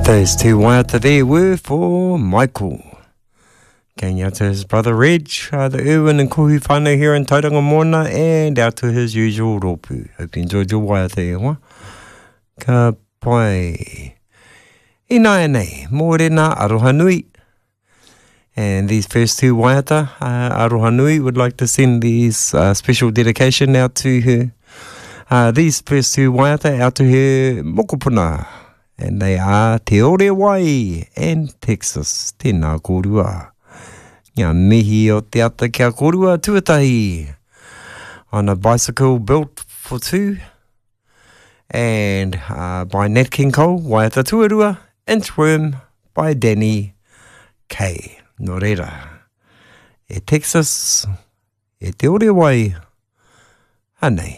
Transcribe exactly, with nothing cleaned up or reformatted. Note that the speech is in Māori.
Those two waiata there were for Michael. Going out to his brother Reg, uh, the Irwin and Kohi whānau here in Tauranga Mona, and out to his usual ropu. Hope you enjoyed your waiata e hoa. Ka pai. I nai nei, mōrena aroha nui. And these first two waiata, uh, aroha nui, would like to send these uh, special dedication out to her. Uh, these first two waiata out to her mokopuna. And they are Te Ore Wai and Texas. Tēnā kōrua. Ngā mihi o te ata kia kōrua tuatahi. On a bicycle built for two. And uh, by Nat King Cole, Waiata Tuarua. Inchworm by Danny K. Nō reira. E Texas, e Te Ore Wai. Anei.